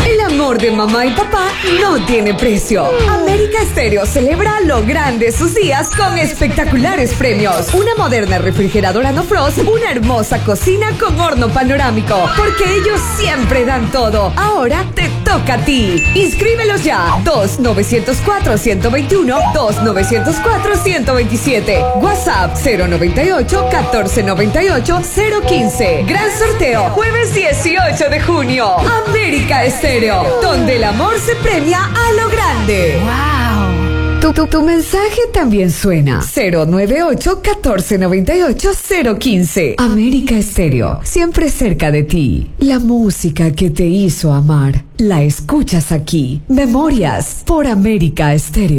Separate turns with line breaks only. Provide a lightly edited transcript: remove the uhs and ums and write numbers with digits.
El amor de mamá y papá no tiene precio. América Estéreo celebra lo grande sus días con espectaculares premios. Una moderna refrigeradora no frost, una hermosa cocina con horno panorámico. Porque ellos siempre dan todo. Ahora te toca a ti. Inscríbelos ya. 2-904-121, 2-904-127. WhatsApp 098-1498-015. Gran sorteo, jueves 18 de junio. América Estéreo, donde el amor se premia a lo grande. ¡Wow! Tu mensaje también suena. 098-1498-015. América Estéreo, siempre cerca de ti. La música que te hizo amar, la escuchas aquí. Memorias por América Estéreo.